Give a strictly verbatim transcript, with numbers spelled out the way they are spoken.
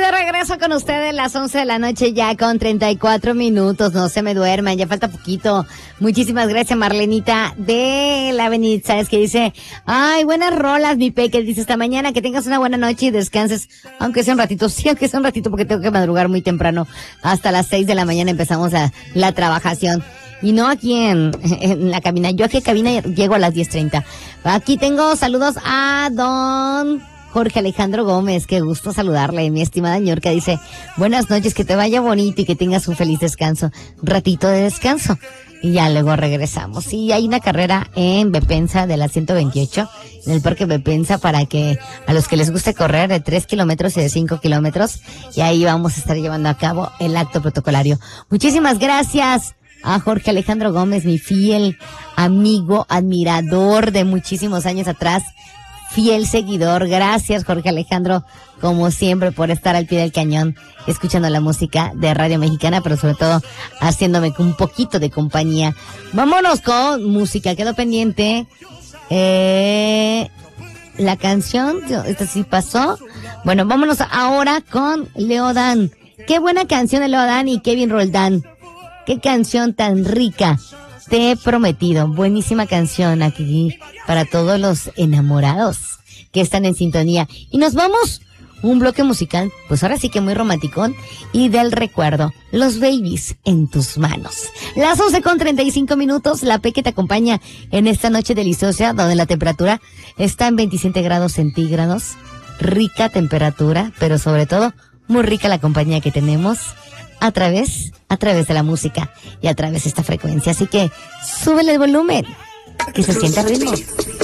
de regreso con ustedes las once de la noche ya con treinta y cuatro minutos. No se me duerman, ya falta poquito. Muchísimas gracias, Marlenita de la Avenida, ¿sabes? Que dice, ay, buenas rolas, mi peque. Dice, esta mañana que tengas una buena noche y descanses, aunque sea un ratito. Sí, aunque sea un ratito porque tengo que madrugar muy temprano. Hasta las seis de la mañana empezamos la, la trabajación. Y no aquí en, en la cabina. Yo aquí a cabina llego a las diez treinta. Aquí tengo saludos a don Jorge Alejandro Gómez. Qué gusto saludarle, mi estimada ñorca. Dice, buenas noches, que te vaya bonito y que tengas un feliz descanso. Un ratito de descanso. Y ya luego regresamos. Y hay una carrera en Bepensa de la ciento veintiocho, en el Parque Bepensa, para que a los que les guste correr de tres kilómetros y de cinco kilómetros. Y ahí vamos a estar llevando a cabo el acto protocolario. Muchísimas gracias a Jorge Alejandro Gómez, mi fiel amigo, admirador de muchísimos años atrás, fiel seguidor. Gracias, Jorge Alejandro, como siempre, por estar al pie del cañón, escuchando la música de Radio Mexicana, pero sobre todo haciéndome un poquito de compañía. Vámonos con música, quedó pendiente eh, la canción, esta sí pasó. Bueno, vámonos ahora con Leodán. Qué buena canción de Leodán y Kevin Roldán. Qué canción tan rica, Te he prometido. Buenísima canción aquí para todos los enamorados que están en sintonía. Y nos vamos, un bloque musical, pues ahora sí que muy romanticón y del recuerdo. Los Babies en tus manos. Las once con treinta y cinco minutos, la Peque te acompaña en esta noche deliciosa, donde la temperatura está en veintisiete grados centígrados. Rica temperatura, pero sobre todo muy rica la compañía que tenemos a través, a través de la música y a través de esta frecuencia. Así que súbele el volumen, que se sienta el ritmo.